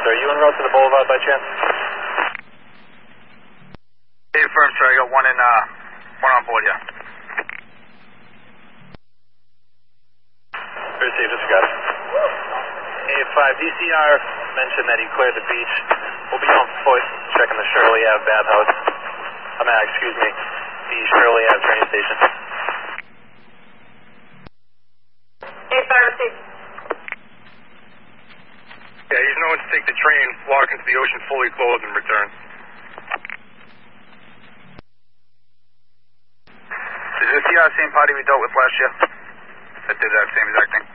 sir. Are you en route to the boulevard by chance? Hey, firm, sir. I got one on board, yeah. Received, disregard. A5, DCR mentioned that he cleared the beach. We'll be on foot checking the Shirley Ave bathhouse. Excuse me, the Shirley Ave train station. A5, received. Yeah, he's known to take the train, walk into the ocean fully clothed, and return. Is this the same party we dealt with last year? That did that same exact thing?